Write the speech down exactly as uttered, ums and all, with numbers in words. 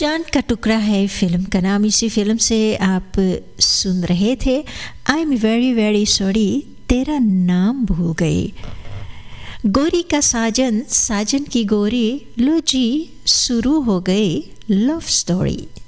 चांद का टुकड़ा है फिल्म का नाम। इसी फिल्म से आप सुन रहे थे I am very very sorry तेरा नाम भूल गई। गोरी का साजन साजन की गोरी, लो जी शुरू हो गई लव स्टोरी।